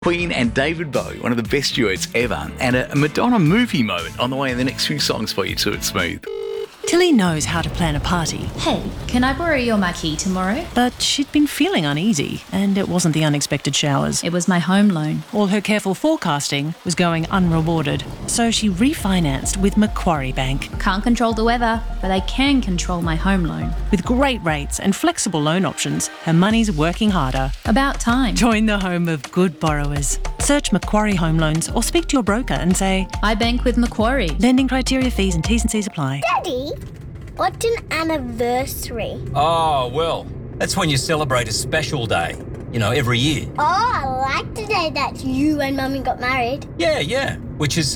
Queen and David Bowie, one of the best duets ever, and a Madonna movie moment on the way in the next few songs for you too at Smooth. Tilly knows how to plan a party. Hey, can I borrow your marquee tomorrow? But she'd been feeling uneasy, and it wasn't the unexpected showers. It was my home loan. All her careful forecasting was going unrewarded, so she refinanced with Macquarie Bank. Can't control the weather, but I can control my home loan. With great rates and flexible loan options, her money's working harder. About time. Join the home of good borrowers. Search Macquarie Home Loans or speak to your broker and say, I bank with Macquarie. lending criteria, fees and T's and C's apply. Daddy, what's an anniversary? Oh, well, that's when you celebrate a special day, every year. Oh, I like the day that you and Mummy got married. Yeah, which is,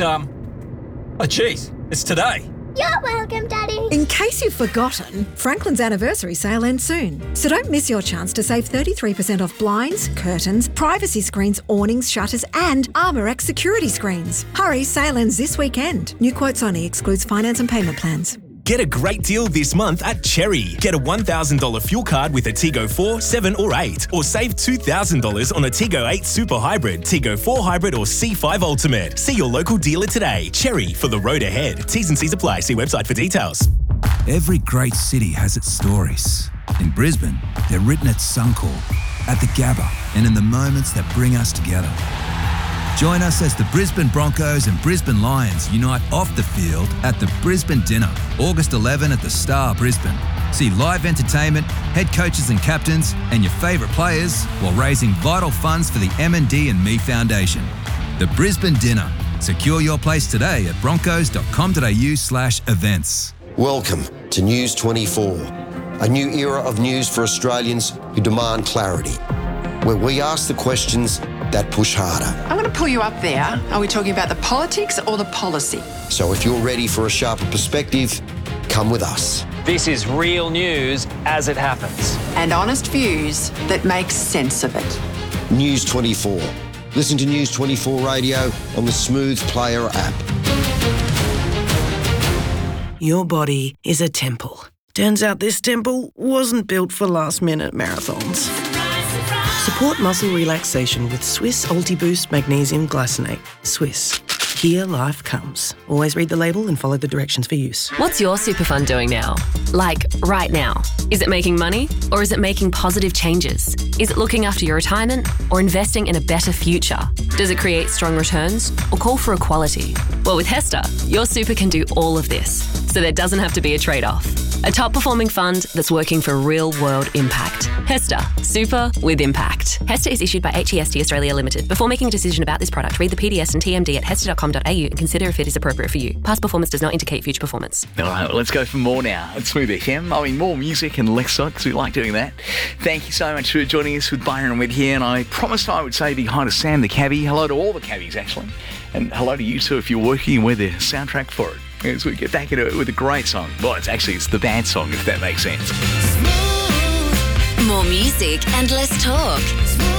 it's today. You're welcome, Daddy. In case you've forgotten, Franklin's anniversary sale ends soon. So don't miss your chance to save 33% off blinds, curtains, privacy screens, awnings, shutters and ArmorX security screens. Hurry, sale ends this weekend. New quotes only, excludes finance and payment plans. Get a great deal this month at Cherry. Get a $1,000 fuel card with a Tigo 4, 7 or 8. Or save $2,000 on a Tigo 8 Super Hybrid, Tigo 4 Hybrid or C5 Ultimate. See your local dealer today. Cherry, for the road ahead. T's and C's apply. See website for details. Every great city has its stories. In Brisbane, they're written at Suncorp, at the Gabba, and in the moments that bring us together. Join us as the Brisbane Broncos and Brisbane Lions unite off the field at the Brisbane Dinner, August 11 at the Star Brisbane. See live entertainment, head coaches and captains, and your favourite players while raising vital funds for the M&D and Me Foundation. The Brisbane Dinner. Secure your place today at broncos.com.au/events. Welcome to News 24, a new era of news for Australians who demand clarity, where we ask the questions that push harder. I'm going to pull you up there. Are we talking about the politics or the policy? So if you're ready for a sharper perspective, come with us. This is real news as it happens. And honest views that make sense of it. News 24. Listen to News 24 Radio on the Smooth Player app. Your body is a temple. Turns out this temple wasn't built for last-minute marathons. Support muscle relaxation with Swiss Ultiboost Magnesium Glycinate. Swiss. Here life comes. Always read the label and follow the directions for use. What's your super fund doing now? Like, right now? Is it making money or is it making positive changes? Is it looking after your retirement or investing in a better future? Does it create strong returns or call for equality? Well, with HESTA, your super can do all of this, so there doesn't have to be a trade-off. A top-performing fund that's working for real-world impact. HESTA. Super with impact. HESTA is issued by HEST Australia Limited. Before making a decision about this product, read the PDS and TMD at hesta.com.au and consider if it is appropriate for you. Past performance does not indicate future performance. All right, well, let's go for more now at Smooth FM. More music and less so, because we like doing that. Thank you so much for joining us with Byron and Wed here, and I promised I would say big hi to Sam the cabbie. Hello to all the cabbies, actually. And hello to you too if you're working and we're the soundtrack for it. As we get back into it with a great song. Well, it's the bad song, if that makes sense. More music and less talk.